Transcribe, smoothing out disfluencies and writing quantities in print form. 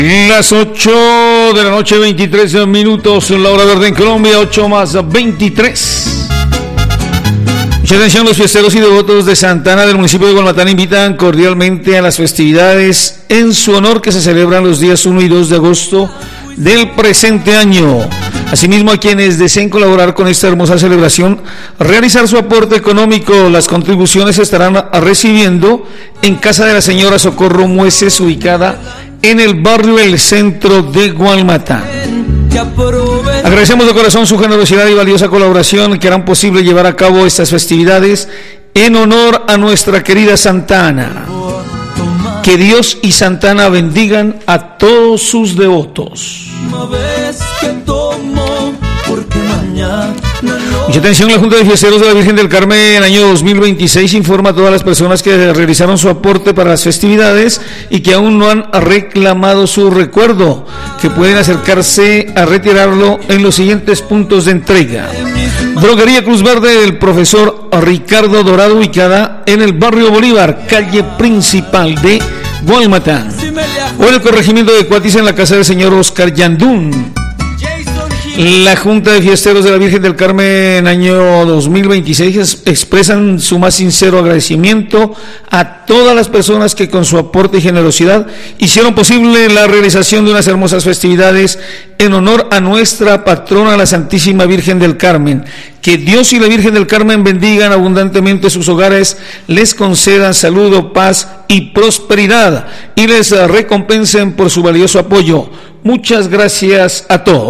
Las 8 de la noche, 23 minutos, la hora verde en Colombia, 8 más 23. Mucha atención, los fiesteros y devotos de Santa Ana del municipio de Gualmatán invitan cordialmente a las festividades en su honor que se celebran los días 1 y 2 de agosto del presente año. Asimismo, a quienes deseen colaborar con esta hermosa celebración, realizar su aporte económico, las contribuciones se estarán recibiendo en casa de la señora Socorro Mueces, ubicada en el barrio El Centro de Gualmatán. Agradecemos de corazón su generosidad y valiosa colaboración que harán posible llevar a cabo estas festividades en honor a nuestra querida Santa Ana. Que Dios y Santa Ana bendigan a todos sus devotos. Mucha atención, la Junta de Fiesteros de la Virgen del Carmen en el año 2026 informa a todas las personas que realizaron su aporte para las festividades y que aún no han reclamado su recuerdo, que pueden acercarse a retirarlo en los siguientes puntos de entrega. Droguería Cruz Verde del profesor Ricardo Dorado, ubicada en el barrio Bolívar, calle principal de Gualmatán. O en el corregimiento de Cuatis, en la casa del señor Oscar Yandún. La Junta de Fiesteros de la Virgen del Carmen año 2026 expresan su más sincero agradecimiento a todas las personas que con su aporte y generosidad hicieron posible la realización de unas hermosas festividades en honor a nuestra patrona, la Santísima Virgen del Carmen. Que Dios y la Virgen del Carmen bendigan abundantemente sus hogares, les concedan salud, paz y prosperidad y les recompensen por su valioso apoyo. Muchas gracias a todos.